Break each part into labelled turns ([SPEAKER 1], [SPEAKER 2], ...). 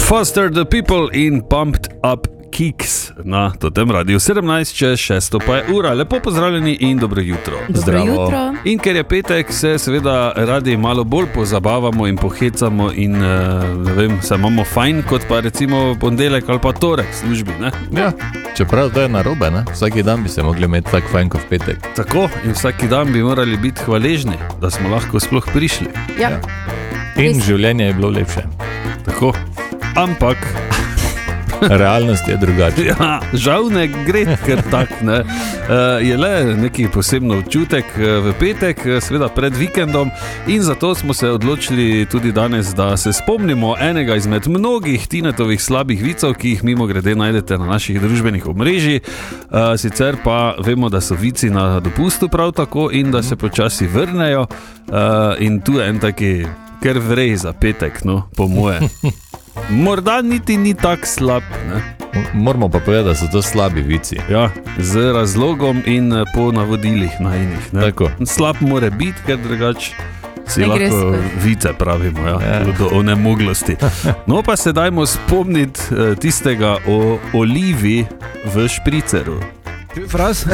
[SPEAKER 1] Foster the People in Pumped Up Kicks na Totem Radiu 17:06 pa je ura. Lepo pozdravljeni in dobro jutro.
[SPEAKER 2] Jutro.
[SPEAKER 1] In ker je petek, se seveda radi malo bolj pozabavamo in pohecamo in ne vem, se imamo fajn, kot pa recimo ponedeljek ali pa torek v službi, ne?
[SPEAKER 3] Ja, čeprav to je narobe, ne? Vsaki dan bi se mogli imeti tak fajn kot petek.
[SPEAKER 1] Tako, in vsaki dan bi morali biti hvaležni, da smo lahko sploh prišli.
[SPEAKER 2] Ja.
[SPEAKER 3] In življenje je bilo lepše.
[SPEAKER 1] Tako, ampak
[SPEAKER 3] realnost je drugačna.
[SPEAKER 1] ja, žal ne gre kar tak, ne. Je le neki posebno občutek v petek, seveda pred vikendom, in zato smo se odločili tudi danes, da se spomnimo enega izmed mnogih Tinetovih slabih vicov, ki jih mimogrede najdete na naših družbenih omrežjih. Sicer pa vemo, da so vici na dopustu prav tako in da se počasi vrnejo, in tu je en taki ker vrej za petek, no, po moje. Morda niti ni tak slab, ne?
[SPEAKER 3] Moramo pa povedati, da so to slabi vici.
[SPEAKER 1] Ja, z razlogom in po navodilih najinih, ne?
[SPEAKER 3] Tako.
[SPEAKER 1] Slab more biti, ker drugače si
[SPEAKER 2] Ne gre
[SPEAKER 1] lahko
[SPEAKER 2] skozi.
[SPEAKER 1] vice pravimo, ja,
[SPEAKER 3] Ja.
[SPEAKER 1] do onemoglosti. No pa se dajmo spomniti tistega o olivi v špriceru.
[SPEAKER 4] Fras?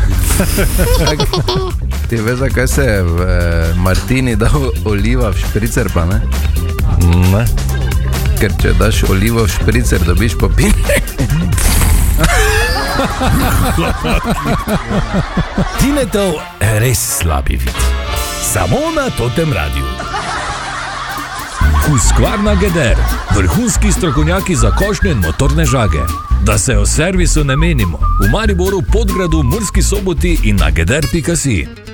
[SPEAKER 4] Ti veš, zakaj se je v Martini dal oliva v špricer, pa ne?
[SPEAKER 3] Ne?
[SPEAKER 4] Ker če daš olivo v špricer, dobiš popine.
[SPEAKER 5] Tinetov res slabi vid. Samo na Totem Radiu. Husqvarna Geder, vrhunski strokovnjaki za košnje in motorne žage. Da se o servisu ne menimo, v Mariboru, Podgradu, Murski Soboti in na geder.si.